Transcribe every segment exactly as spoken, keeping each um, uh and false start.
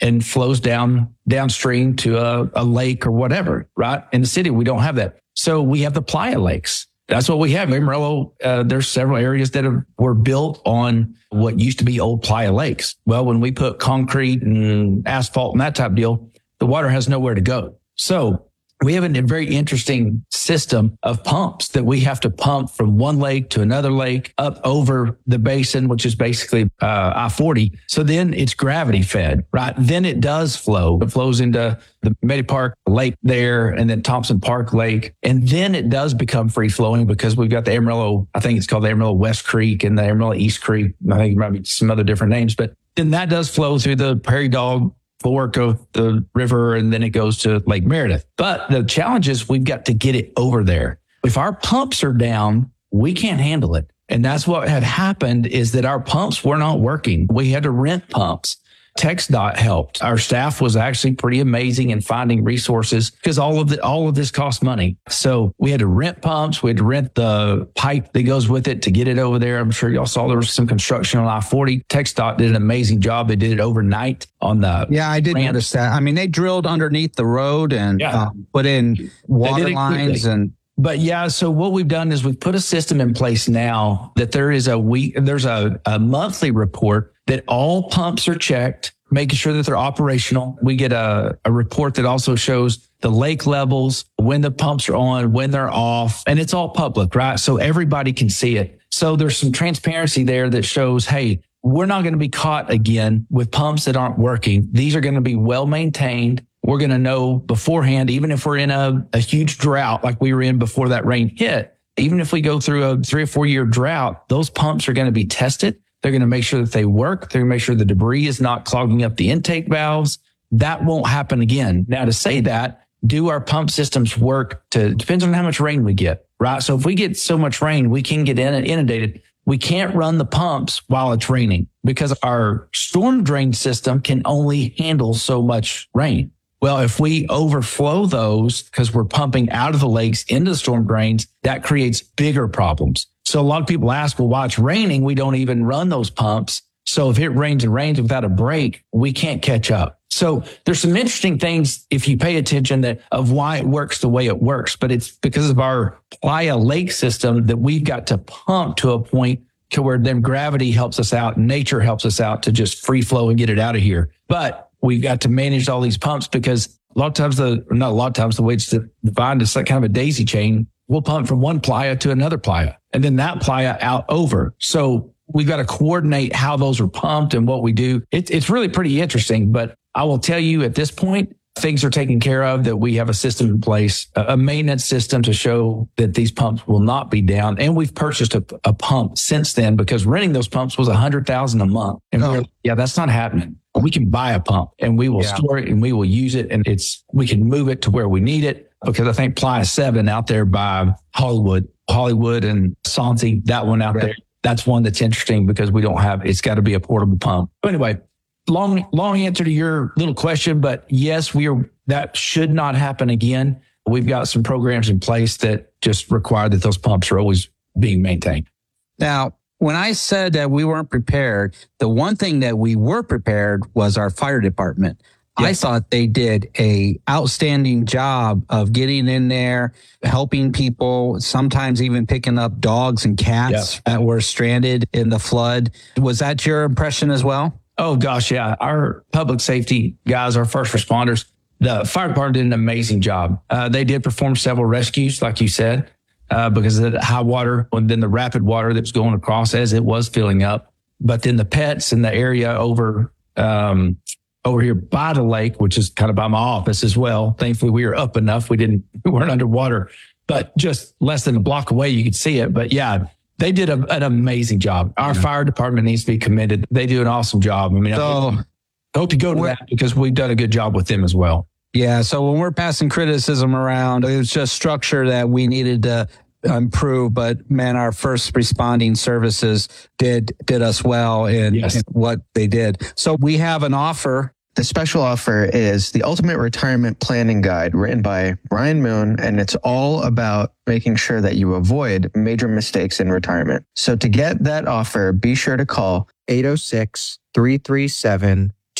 and flows down downstream to a, a lake or whatever, right? In the city, we don't have that. So we have the playa lakes. That's what we have. Amarillo, uh, there's several areas that have, were built on what used to be old playa lakes. Well, when we put concrete and asphalt and that type of deal, the water has nowhere to go. So we have a very interesting system of pumps that we have to pump from one lake to another lake up over the basin, which is basically uh, I forty. So then it's gravity fed, right? Then it does flow. It flows into the Meadow Park Lake there and then Thompson Park Lake. And then it does become free flowing because we've got the Amarillo, I think it's called the Amarillo West Creek and the Amarillo East Creek. I think it might be some other different names, but then that does flow through the Prairie Dog fork of the river, and then it goes to Lake Meredith. But the challenge is we've got to get it over there. If our pumps are down, we can't handle it. And that's what had happened is that our pumps were not working. We had to rent pumps. TxDOT helped. Our staff was actually pretty amazing in finding resources because all of the, all of this costs money. So we had to rent pumps. We had to rent the pipe that goes with it to get it over there. I'm sure y'all saw there was some construction on I forty. TxDOT did an amazing job. They did it overnight on the. Yeah, I did notice that. I mean, they drilled underneath the road and yeah. uh, put in water lines and. But yeah, so what we've done is we've put a system in place now that there is a week, there's a, a monthly report that all pumps are checked, making sure that they're operational. We get a, a report that also shows the lake levels, when the pumps are on, when they're off, and it's all public, right? So everybody can see it. So there's some transparency there that shows, hey, we're not going to be caught again with pumps that aren't working. These are going to be well maintained. We're going to know beforehand, even if we're in a, a huge drought like we were in before that rain hit, even if we go through a three or four year drought, those pumps are going to be tested. They're going to make sure that they work. They're going to make sure the debris is not clogging up the intake valves. That won't happen again. Now, to say that, do our pump systems work to, depends on how much rain we get, right? So if we get so much rain, we can get inundated. We can't run the pumps while it's raining because our storm drain system can only handle so much rain. Well, if we overflow those because we're pumping out of the lakes into the storm drains, that creates bigger problems. So a lot of people ask, well, while it's raining, we don't even run those pumps. So if it rains and rains without a break, we can't catch up. So there's some interesting things if you pay attention that of why it works the way it works. But it's because of our playa lake system that we've got to pump to a point to where then gravity helps us out. Nature helps us out to just free flow and get it out of here. But we've got to manage all these pumps because a lot of times, the not a lot of times, the way it's defined is like kind of a daisy chain. We'll pump from one playa to another playa and then that playa out over. So we've got to coordinate how those are pumped and what we do. It, it's really pretty interesting, but I will tell you at this point, things are taken care of, that we have a system in place, a maintenance system to show that these pumps will not be down. And we've purchased a, a pump since then because renting those pumps was a hundred thousand a month. And oh. we're, yeah, that's not happening. We can buy a pump and we will yeah. store it and we will use it. And it's, we can move it to where we need it because I think Playa seven out there by Hollywood, Hollywood and Santi, that one out right. there, that's one that's interesting because we don't have, it's got to be a portable pump. But anyway, long, long answer to your little question, but yes, we are, that should not happen again. We've got some programs in place that just require that those pumps are always being maintained. Now, when I said that we weren't prepared, the one thing that we were prepared was our fire department. Yes. I thought they did a outstanding job of getting in there, helping people, sometimes even picking up dogs and cats yep. that were stranded in the flood. Was that your impression as well? Oh, gosh, yeah. Our public safety guys, our first responders, the fire department did an amazing job. Uh, they did perform several rescues, like you said, uh, because of the high water and then the rapid water that was going across as it was filling up. But then the pets in the area over um, over here by the lake, which is kind of by my office as well. Thankfully, we were up enough. We didn't, we weren't underwater, but just less than a block away, you could see it. But yeah, they did a, an amazing job. Our yeah. fire department needs to be commended. They do an awesome job. I mean, so, I hope, I hope to go to that because we've done a good job with them as well. Yeah. So when we're passing criticism around, it was just structure that we needed to improve. But man, our first responding services did did us well in, yes. in what they did. So we have an offer. The special offer is the Ultimate Retirement Planning Guide written by Brian Moon, and it's all about making sure that you avoid major mistakes in retirement. So to get that offer, be sure to call eight oh six, three three seven,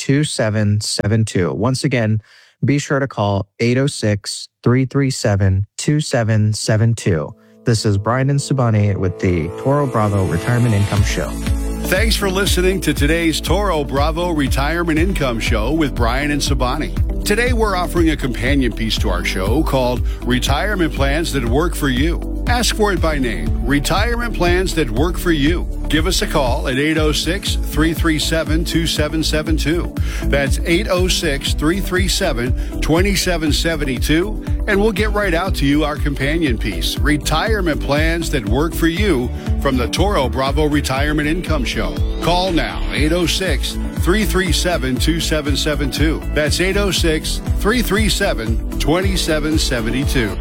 two seven seven two. Once again, be sure to call eight oh six, three three seven, two seven seven two. This is Brian and Sabani with the Toro Bravo Retirement Income Show. Thanks for listening to today's Toro Bravo Retirement Income Show with Brian and Sabani. Today, we're offering a companion piece to our show called Retirement Plans That Work for You. Ask for it by name, Retirement Plans That Work for You. Give us a call at eight oh six, three three seven, two seven seven two. That's eight oh six, three three seven, two seven seven two, and we'll get right out to you our companion piece, Retirement Plans That Work for You, from the Toro Bravo Retirement Income Show. Call now, eight oh six, three three seven, two seven seven two. That's eight oh six, three three seven, two seven seven two.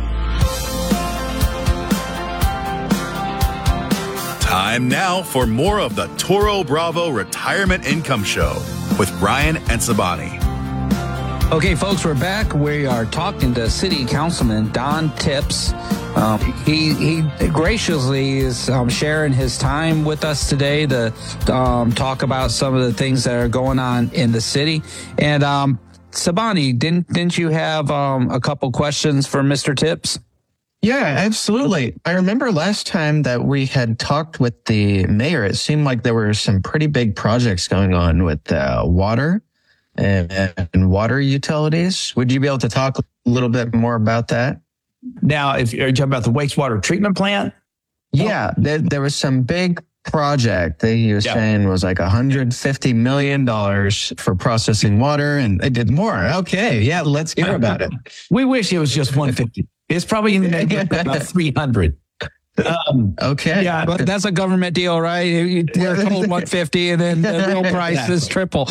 Time now for more of the Toro Bravo Retirement Income Show with Brian and Sabani. Okay, folks, we're back. We are talking to City Councilman Don Tipps. Um, he he graciously is um, sharing his time with us today to um, talk about some of the things that are going on in the city. And um, Sabani, didn't didn't you have um, a couple questions for Mister Tipps? Yeah, absolutely. I remember last time that we had talked with the mayor, it seemed like there were some pretty big projects going on with uh, water and, and water utilities. Would you be able to talk a little bit more about that? Now, if you're talking about the wastewater treatment plant? Yeah, there, there was some big project that he was yeah. saying was like one hundred fifty million dollars for processing water, and they did more. Okay, yeah, let's hear about it. We wish it was just one hundred fifty. It's probably in the neighborhood about three hundred. Um, okay. Yeah, but that's a government deal, right? You, they're told one hundred fifty and then the real price exactly. is triple.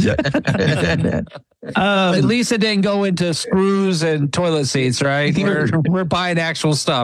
um, At least it didn't go into screws and toilet seats, right? We're, we're buying actual stuff.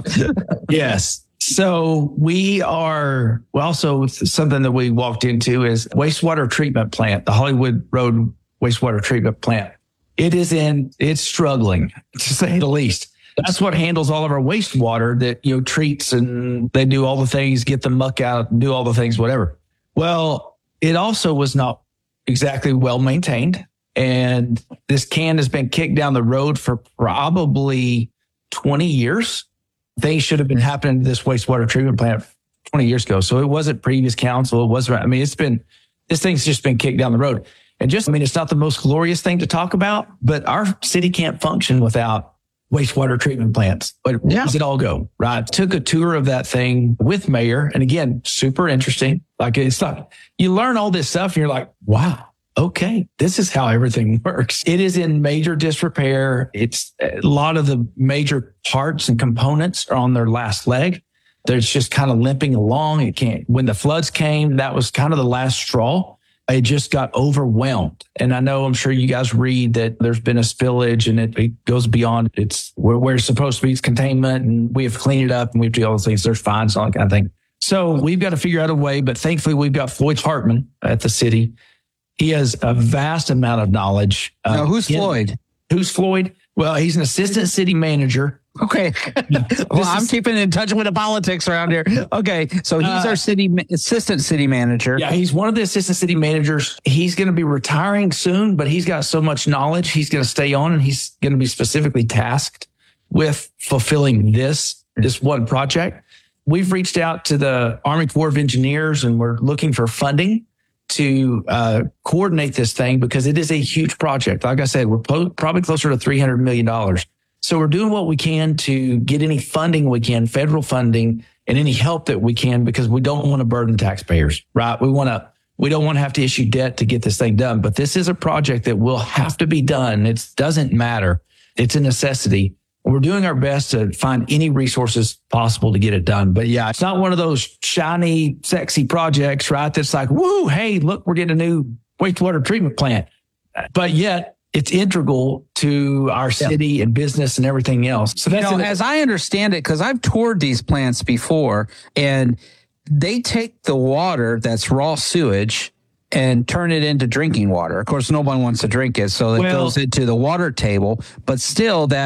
Yes. So we are, well, also something that we walked into is wastewater treatment plant, the Hollywood Road wastewater treatment plant. It is in, it's struggling, to say the least. That's what handles all of our wastewater that, you know, treats, and they do all the things, get the muck out, and do all the things, whatever. Well, it also was not exactly well maintained. And this can has been kicked down the road for probably twenty years. Things should have been happening to this wastewater treatment plant twenty years ago. So it wasn't previous council. It wasn't, I mean, it's been, this thing's just been kicked down the road. And just, I mean, it's not the most glorious thing to talk about, but our city can't function without wastewater treatment plants. But where yeah. does it all go? Right. Took a tour of that thing with Mayor. And again, super interesting. Like it's not, you learn all this stuff and you're like, wow, okay, this is how everything works. It is in major disrepair. It's a lot of the major parts and components are on their last leg. They're just kind of limping along. It can't, when the floods came, that was kind of the last straw. It just got overwhelmed. And I know, I'm sure you guys read that there's been a spillage and it, it goes beyond it's where, where it's supposed to be, it's containment, and we have to clean it up and we have to do all those things. There's fines, all that kind of thing. So we've got to figure out a way, but thankfully we've got Floyd Hartman at the city. He has a vast amount of knowledge. Now, uh, who's in, Floyd? Who's Floyd? Well, he's an assistant city manager. Okay. Well, I'm is, keeping in touch with the politics around here. Okay. So he's uh, our city assistant city manager. Yeah. He's one of the assistant city managers. He's going to be retiring soon, but he's got so much knowledge. He's going to stay on, and he's going to be specifically tasked with fulfilling this, this one project. We've reached out to the Army Corps of Engineers, and we're looking for funding to uh, coordinate this thing, because it is a huge project. Like I said, we're po- probably closer to three hundred million dollars. So we're doing what we can to get any funding we can, federal funding, and any help that we can, because we don't want to burden taxpayers, right? We want to, we don't want to have to issue debt to get this thing done. But this is a project that will have to be done. It doesn't matter. It's a necessity. We're doing our best to find any resources possible to get it done. But yeah, it's not one of those shiny, sexy projects, right? That's like, woo, hey, look, we're getting a new wastewater treatment plant. But yet, it's integral to our city yeah. and business and everything else. So that's you know, as I understand it, because I've toured these plants before, and they take the water that's raw sewage and turn it into drinking water. Of course, no one wants to drink it, so it well, goes into the water table. But still, that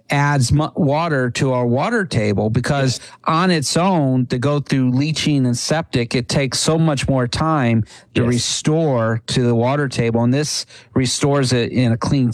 adds mu- water to our water table because on its own, to go through leaching and septic, it takes so much more time to Yes. restore to the water table. And this restores it in a clean